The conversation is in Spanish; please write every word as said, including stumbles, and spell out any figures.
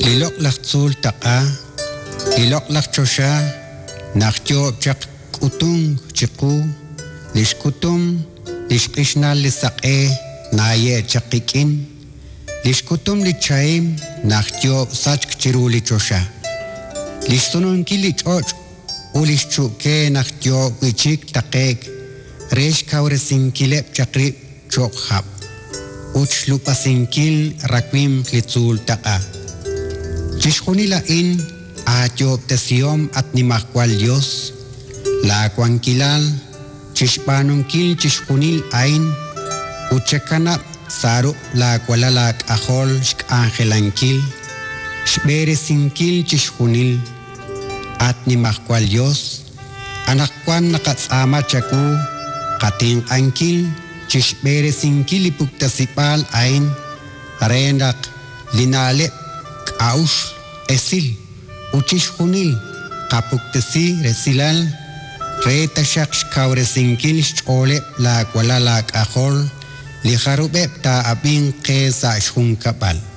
Lilok lakzul taqa, lilok lakchosha, nakyo chak kutung chiku, lishkutum, lishkishna lisaqe, naye chakikin, lishkutum lichaim, nakyo sach chiru lichosha. Lishtunun kilichoch, ulishchuke nakyo wichik taqek, resh kauresinkilep chakrip chokhab. Uch lupasinkil rakwim litzul taqa. Chishkunila in atyo tesiom at nimakwal Dios, la kwankilal, chishpanunkil chishkunil ain, uchekana saru la kwalalak ahol shk angelankil, shberesinkil chishkunil at nimakwal Dios, anakwan nakatsama chaku, kating ankil, chishberesinkil ipuktasipal ain, renak linale aush esil uchishkunil kapuktesi resilal reta shaksh kauresinkil chole la kwala la kahol li kharubeb ta abin qesa shun kapal.